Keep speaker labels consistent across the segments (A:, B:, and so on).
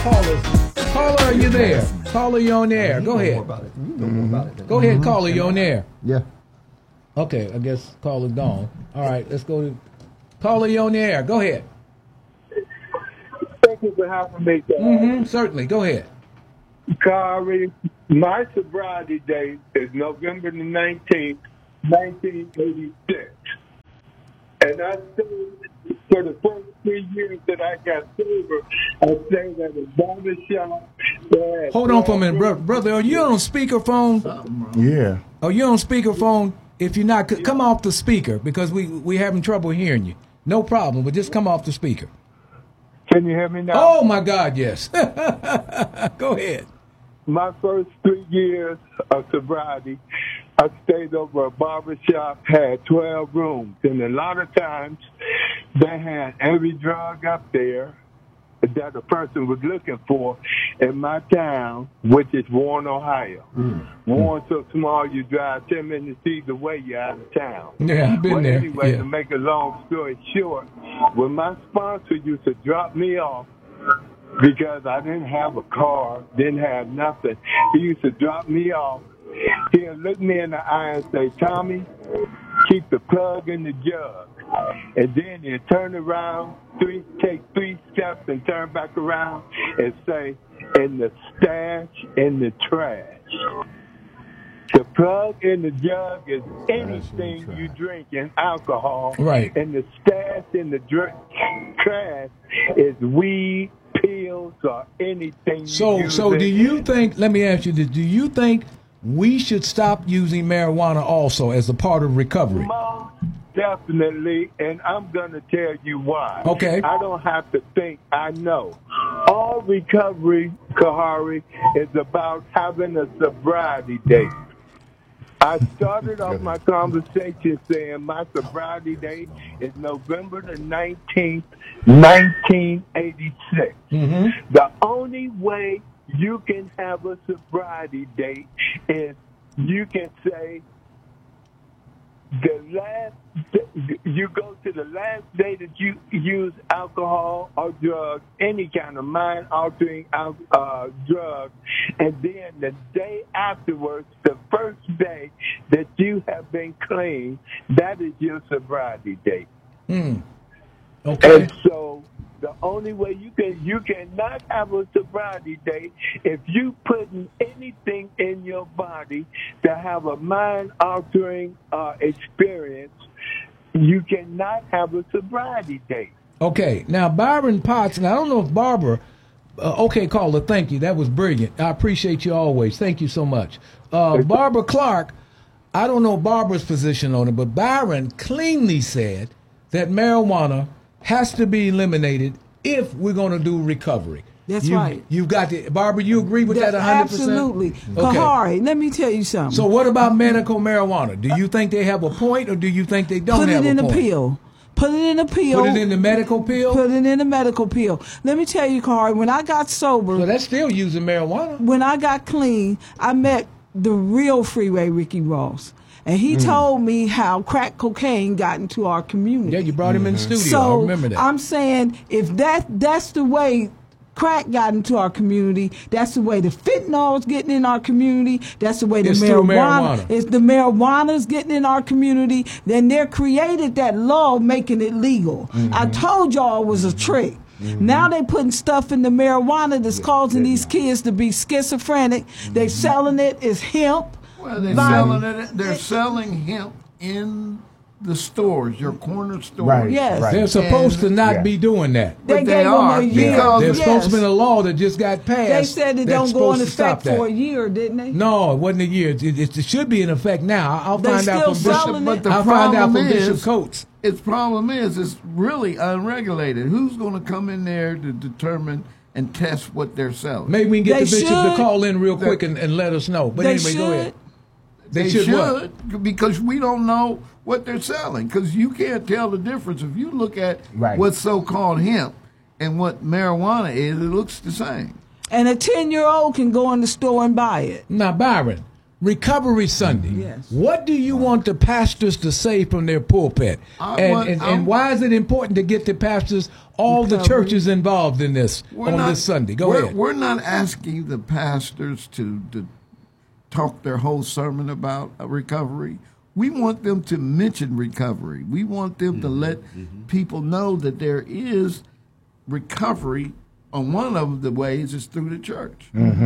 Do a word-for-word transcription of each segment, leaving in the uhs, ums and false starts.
A: callers. Caller, are you there? Caller, you on the air. Go ahead.
B: Mm-hmm.
A: Go ahead, caller, you on the air.
B: Yeah.
A: Okay, I guess caller's gone. All right, let's go to caller, you on the air. Go ahead.
C: Thank you for having me.
A: Mm-hmm, certainly. Go ahead.
C: Kari, my sobriety date is November the nineteenth, nineteen eighty-six. And I stayed for the first three years that I got sober, I stayed at a barber shop.
A: Hold on for a minute, bro- brother. Are you on speakerphone?
B: Yeah.
A: Are you on speakerphone? If you're not, c- come off the speaker because we we having trouble hearing you. No problem, but just come off the speaker.
C: Can you hear me now?
A: Oh my God, yes. Go ahead.
C: My first three years of sobriety, I stayed over a barber shop, had twelve rooms, and a lot of times they had every drug up there that a person was looking for in my town, which is Warren, Ohio. Mm. Warren so small you drive ten minutes either way, you're out of town.
A: Yeah, I've been
C: but
A: there.
C: Anyway,
A: yeah.
C: to make a long story short, when my sponsor used to drop me off, because I didn't have a car, didn't have nothing, he used to drop me off. He'd look me in the eye and say, Tommy, keep the plug in the jug. And then he'd turn around, three, take three steps and turn back around and say, in the stash, in the trash. The plug in the jug is anything you drink in alcohol.
A: Right.
C: And the stash in the dr- trash is weed, pills, or anything
A: So,
C: you use.
A: so do
C: in.
A: you think, let me ask you this, do you think we should stop using marijuana also as a part of recovery?
C: Most definitely, and I'm going to tell you why.
A: Okay.
C: I don't have to think, I know. All recovery, Kahari, is about having a sobriety date. I started off my conversation saying my sobriety date is November the nineteenth, nineteen eighty-six.
A: Mm-hmm.
C: The only way you can have a sobriety date is you can say the last, you go to the last day that you use alcohol or drugs, any kind of mind-altering uh, drug, and then the day afterwards, the first day that you have been clean, that is your sobriety date.
A: Mm. Okay.
C: And so the only way you can you cannot have a sobriety date if you putting anything in your body to have a mind altering uh, experience. You cannot have a sobriety date.
A: Okay. Now Byron Potts, and I don't know if Barbara. Uh, okay, caller, thank you. That was brilliant. I appreciate you always. Thank you so much. Uh, Barbara Clark, I don't know Barbara's position on it, but Byron cleanly said that marijuana has to be eliminated if we're going to do recovery.
D: That's
A: you,
D: right.
A: You've got to, Barbara, you agree with that,
D: that
A: one hundred percent?
D: Absolutely.
A: Okay.
D: Kahari, let me tell you something.
A: So what about medical marijuana? Do you think they have a point or do you think they don't
D: Put
A: have a
D: it in
A: point?
D: a pill. Put it in a pill.
A: Put it in the medical pill?
D: Put it in a medical pill. Let me tell you, Kahari, when I got sober.
A: So that's still using marijuana.
D: When I got clean, I met the real Freeway Ricky Ross. And he mm. told me how crack cocaine got into our community.
A: Yeah, you brought him mm-hmm. in the studio.
D: So
A: I remember that.
D: I'm saying if that that's the way crack got into our community, that's the way the fentanyl's getting in our community, that's the way the
A: it's
D: marijuana,
A: marijuana.
D: It's the marijuana's getting in our community, then they created that law making it legal. Mm-hmm. I told y'all it was a trick. Mm-hmm. Now they putting stuff in the marijuana that's causing these kids to be schizophrenic. Mm-hmm. They selling it as hemp.
E: Well, they're selling it. They're selling hemp in the stores, your corner stores.
A: Right.
D: Yes.
A: Right. They're supposed and, to not yeah. be doing that.
D: They
E: but
D: gave
E: they
D: them
E: are.
D: a year.
A: There's
D: yes.
A: supposed to be a law that just got passed.
D: They said it don't go in effect
A: for
D: a year, didn't they?
A: No, it wasn't a year. It, it, it should be in effect now. I'll
D: they
A: find out from Bishop.
E: But the
A: I'll
E: problem
A: find out from
E: is,
A: Bishop Coates.
E: Its problem is it's really unregulated. Who's going to come in there to determine and test what they're selling?
A: Maybe we can get
D: they
A: the bishop
D: should.
A: to call in real
E: they,
A: quick and, and let us know. But
D: they
A: anyway,
D: should.
A: go ahead. They,
E: they
A: should,
E: should
A: what?
E: because we don't know what they're selling. Because you can't tell the difference. If you look at
B: right.
E: what's so-called hemp and what marijuana is, it looks the same.
D: And a ten-year-old can go in the store and buy it.
A: Now, Byron, Recovery Sunday.
D: Yes.
A: What do you want the pastors to say from their pulpit?
E: I
A: And,
E: want-
A: and,
E: I-
A: and why is it important to get the pastors, all the
D: Recovery.
A: churches involved in this
E: We're
A: on
E: not-
A: this Sunday? Go
E: we're,
A: ahead.
E: We're not asking the pastors to, to talk their whole sermon about uh, recovery. We want them to mention recovery. We want them to let people know that there is recovery. On one of the ways is through the church.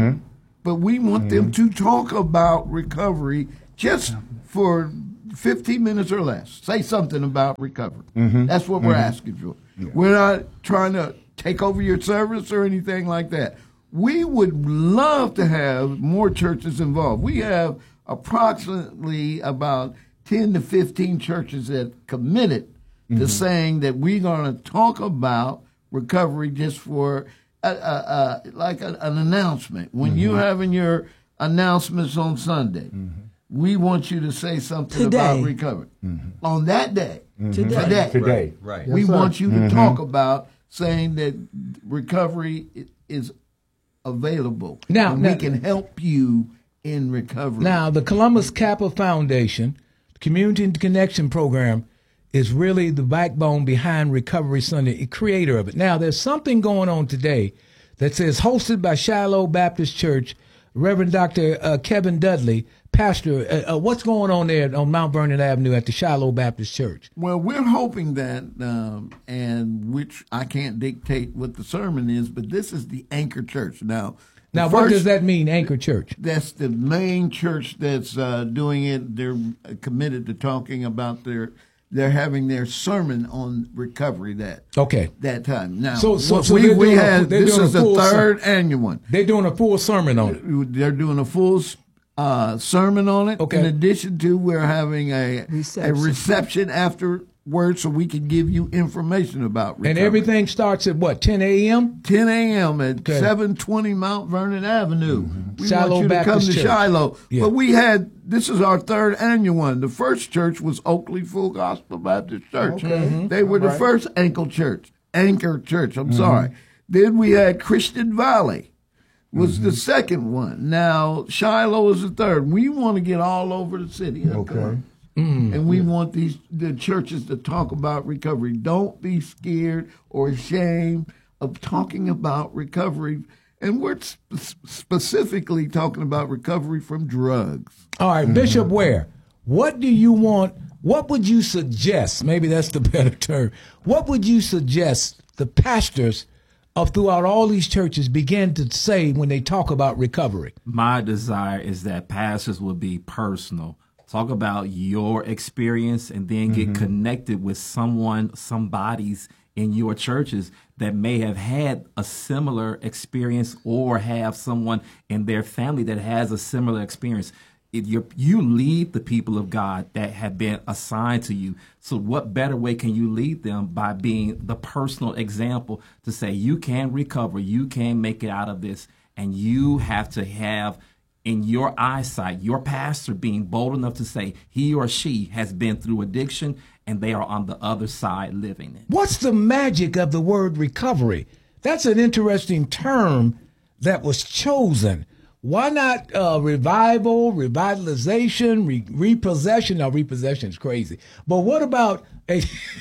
E: But we want them to talk about recovery just for fifteen minutes or less. Say something about recovery. That's what we're asking for. We're not trying to take over your service or anything like that. We would love to have more churches involved. We have approximately about ten to fifteen churches that committed to saying that we're going to talk about recovery just for a, a, a, like a, an announcement. When
A: Mm-hmm.
E: you're having your announcements on Sunday, we want you to say something
D: Today.
E: about recovery.
A: Mm-hmm.
E: On that day,
D: Today.
E: today,
B: Today.
F: Right.
E: we
B: Yes, sir.
E: want you to
A: Mm-hmm.
E: talk about saying that recovery i- is available.
A: Now-
E: and
A: now-
E: we can help you in recovery.
A: Now, the Columbus Kappa Foundation, the Community Connection Program, is really the backbone behind Recovery Sunday, the creator of it. Now, there's something going on today that says hosted by Shiloh Baptist Church, Reverend Doctor Uh, Kevin Dudley, pastor. Uh, uh, what's going on there on Mount Vernon Avenue at the Shiloh Baptist Church?
E: Well, we're hoping that, um, and which I can't dictate what the sermon is, but this is the anchor church. Now, the
A: Now, what
E: first-
A: does that mean, Anchor Church?
E: That's the main church that's uh, doing it. They're committed to talking about their. They're having their sermon on recovery that
A: Okay.
E: that time. Now,
A: So- so-
E: what
A: so
E: we,
A: they're
E: we
A: doing a-
E: had
A: they're
E: this
A: doing a
E: is the
A: full ser-
E: third annual one.
A: They're doing a full sermon on it.
E: They're doing a full uh, sermon on it.
A: Okay.
E: In addition to, we're having a
D: Reception.
E: a reception afterwards, so we can give you information about recovery.
A: And everything starts at what, ten a.m.?
E: ten a.m. at
A: Okay.
E: seven twenty Mount Vernon Avenue. We
A: Shiloh
E: want you to
A: Baptist
E: come to
A: Church.
E: Shiloh.
A: Yeah.
E: But we had, this is our third annual one. The first church was Oakley Full Gospel Baptist Church. They were the first anchor church. Anchor church, I'm sorry. Then we had Christian Valley was the second one. Now, Shiloh is the third. We want to get all over the city.
B: Okay.
E: And we want these the churches to talk about recovery. Don't be scared or ashamed of talking about recovery. And we're sp- specifically talking about recovery from drugs.
A: All right, Bishop Ware, what do you want? What would you suggest? Maybe that's the better term. What would you suggest the pastors of throughout all these churches begin to say when they talk about recovery?
F: My desire is that pastors will be personal. Talk about your experience and then get connected with someone, somebody's in your churches that may have had a similar experience or have someone in their family that has a similar experience. It, you you lead the people of God that have been assigned to you. So what better way can you lead them by being the personal example to say you can recover, you can make it out of this, and you have to have in your eyesight, your pastor being bold enough to say he or she has been through addiction and they are on the other side living it.
A: What's the magic of the word recovery? That's an interesting term that was chosen. Why not uh, revival, revitalization, re- repossession? Now, repossession is crazy. But what about a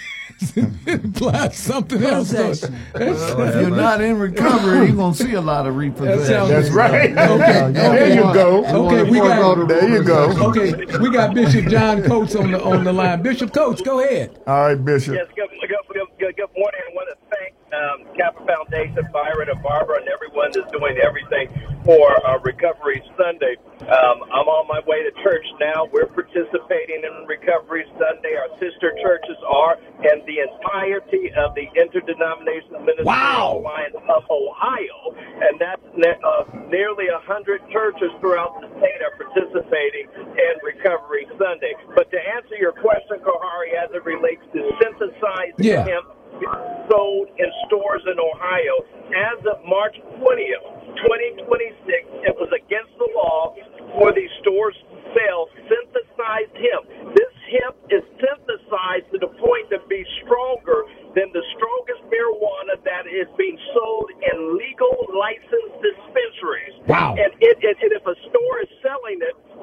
A: implies something else?
D: Possession.
E: Well, if you're not in recovery, you're going to see a lot of repossession.
A: sounds-
B: That's right.
A: Okay,
B: There you go.
A: Okay, we got
B: There you go.
A: okay. We got Bishop John Coates on the on the line. Bishop Coates, go ahead.
B: All right, Bishop.
G: Yes, good, good, good, good, good morning. I want to thank um, Kappa Foundation, Byron, and Barbara, and everyone that's doing everything for uh, Recovery Sunday. Um, I'm on my way to church now. We're participating in Recovery Sunday. Our sister churches are, and the entirety of the Interdenominational Ministry
A: Wow.
G: Alliance of Ohio, and that's ne- uh, nearly one hundred churches throughout the state are participating in Recovery Sunday. But to answer your question, Kohari, as it relates to synthesized
A: Yeah.
G: hemp sold in stores in Ohio, as of March twentieth, twenty twenty-six, it was against the law for these stores to sell synthesized hemp. This hemp is synthesized to the point to be stronger than the strongest marijuana that is being sold in legal licensed dispensaries.
A: Wow.
G: And, it, it, and if a store is selling it, they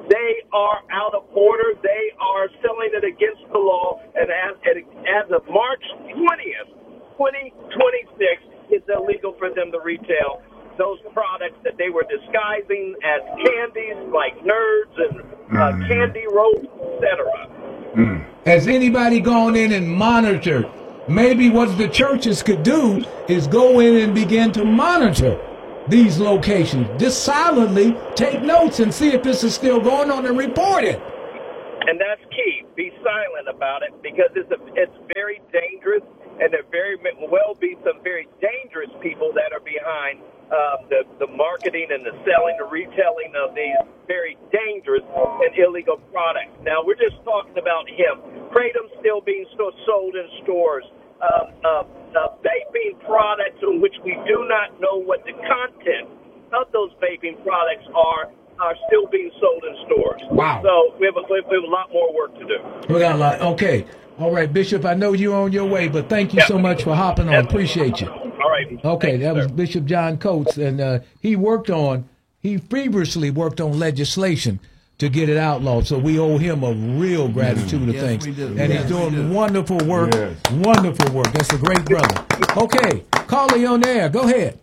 G: are out of order. They are selling it against the law, and as, as of March twentieth, twenty twenty-six, it's illegal for them to retail those products that they were disguising as candies like Nerds and uh, mm. Candy Rolls, et cetera.
A: Mm. Has anybody gone in and monitored? Maybe what the churches could do is go in and begin to monitor these locations. Just silently take notes and see if this is still going on and report it.
G: And that's key. Be silent about it because it's a, it's very dangerous, and there very well be some very dangerous people that are behind um, the, the marketing and the selling, the retailing of these very dangerous and illegal products. Now, we're just talking about hemp. Kratom still being so sold in stores. Um, uh, uh, vaping products in which we do not know what the content of those vaping products are, are still being sold in stores.
A: Wow.
G: So we have, a, we have a lot more work to do.
A: We got a lot. Okay. All right, Bishop, I know you're on your way, but thank you yeah. so much for hopping on. Appreciate you.
G: All right.
A: Okay,
G: Thank
A: that
G: you,
A: was
G: sir.
A: Bishop John Coates, and uh, he worked on, he feverishly worked on legislation to get it outlawed. So we owe him a real gratitude of
E: yes,
A: thanks.
E: we do.
A: And
E: yes,
A: he's doing
E: do.
A: wonderful work,
B: Yes.
A: wonderful work. That's a great brother. Okay, caller, you on there. Go ahead.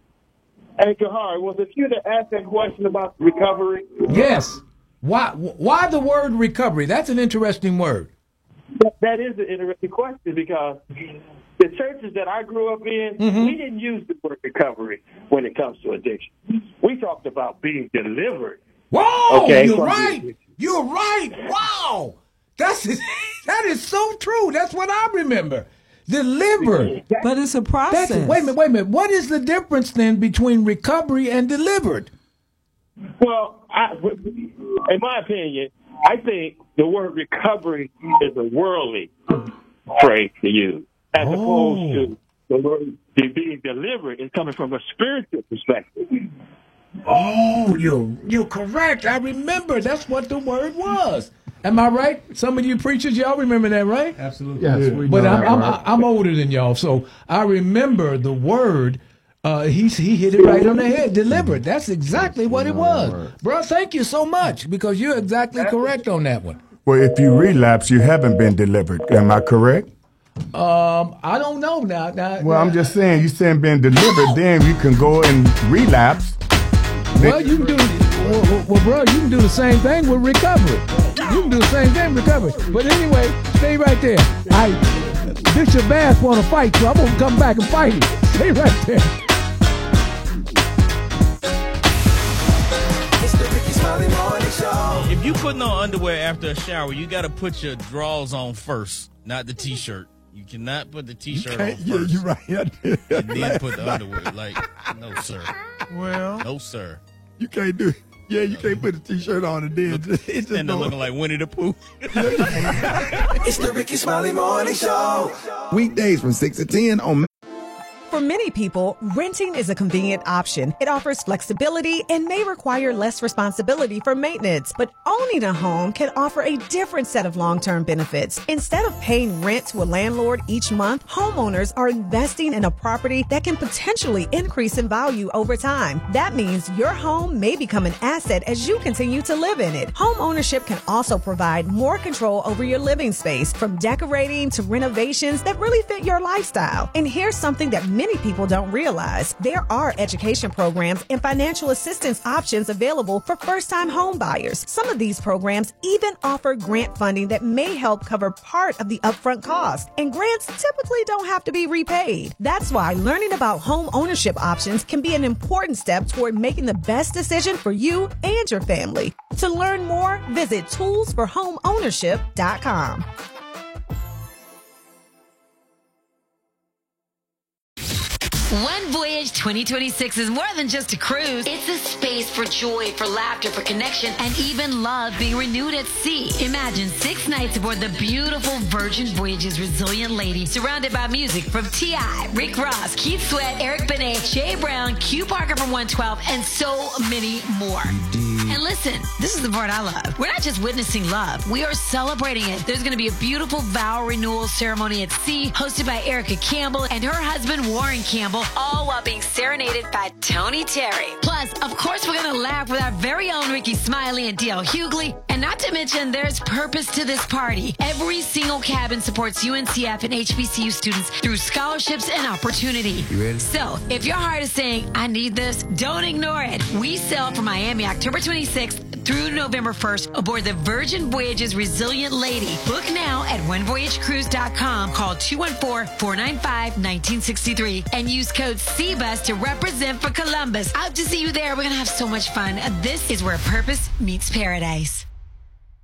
H: Hey, Kahar, was it you that asked that question about recovery?
A: Yes. Why, why the word recovery? That's an interesting word.
H: That, that is an interesting question because the churches that I grew up in,
A: Mm-hmm.
H: we didn't use the word recovery when it comes to addiction. We talked about being delivered.
A: Whoa,
H: Okay,
A: you're
H: from the
A: right.
H: addiction.
A: You're right. Wow. That's that is so true. That's what I remember. Delivered.
D: But it's a process.
A: That's, wait a minute, wait a minute. What is the difference then between recovery and delivered?
H: Well, I, in my opinion, I think the word recovery is a worldly phrase to use, as
A: Oh.
H: opposed to the word being delivered is coming from a spiritual perspective.
A: Oh, you're you're correct. I remember that's what the word was. Am I right? Some of you preachers, y'all remember that, right?
F: Absolutely.
B: Yes, we
A: But
B: know
A: I'm,
B: that,
A: I'm
B: right?
A: I'm older than y'all, so I remember the word. Uh, he he hit it right on the head. Delivered. That's exactly what it was, bro. Thank you so much because you're exactly correct on that one.
B: Well, if you relapse, you haven't been delivered. Am I correct?
A: Um, I don't know now. now
B: Well,
A: now,
B: I'm just saying, you saying being delivered, then you can go and relapse.
A: Well, you can do well, well, well, bro. You can do the same thing with recovery. You can do the same thing with recovery. But anyway, stay right there. I Bishop Bass want to fight, so I'm gonna come back and fight him. Stay right there.
I: If you putting on underwear after a shower, you got to put your drawers on first, not the t-shirt. You cannot put the t-shirt on first.
B: Yeah, you're right.
I: And then put the underwear. Like, no, sir.
J: Well,
I: No, sir.
B: You can't do it. Yeah, you can't put a t-shirt on and then just, it just
I: And they're
B: don't-
I: looking like Winnie the Pooh.
K: It's the Ricky Smiley Morning Show.
L: Weekdays from six to ten on
M: For many people, renting is a convenient option. It offers flexibility and may require less responsibility for maintenance. But owning a home can offer a different set of long-term benefits. Instead of paying rent to a landlord each month, homeowners are investing in a property that can potentially increase in value over time. That means your home may become an asset as you continue to live in it. Home ownership can also provide more control over your living space, from decorating to renovations that really fit your lifestyle. And here's something that many people don't realize. There are education programs and financial assistance options available for first-time home buyers. Some of these programs even offer grant funding that may help cover part of the upfront cost. And grants typically don't have to be repaid. That's why learning about home ownership options can be an important step toward making the best decision for you and your family. To learn more, visit tools for home ownership dot com.
N: One Voyage twenty twenty-six is more than just a cruise. It's a space for joy, for laughter, for connection, and even love being renewed at sea. Imagine six nights aboard the beautiful Virgin Voyages Resilient Lady, surrounded by music from T I, Rick Ross, Keith Sweat, Eric Benet, Jay Brown, Q Parker from one twelve, and so many more. And listen, this is the part I love. We're not just witnessing love. We are celebrating it. There's going to be a beautiful vow renewal ceremony at sea hosted by Erica Campbell and her husband, Warren Campbell, all while being serenaded by Tony Terry. Plus, of course, we're going to laugh with our very own Ricky Smiley and D L Hughley. And not to mention, there's purpose to this party. Every single cabin supports U N C F and H B C U students through scholarships and opportunity.
L: You ready?
N: So, if your heart is saying, I need this, don't ignore it. We sail from Miami October twenty-sixth through November first aboard the Virgin Voyages Resilient Lady. Book now at one voyage cruise dot com. Call two one four, four nine five, one nine six three and use code C B U S to represent for Columbus. Hope to see you there. We're going to have so much fun. This is where purpose meets paradise.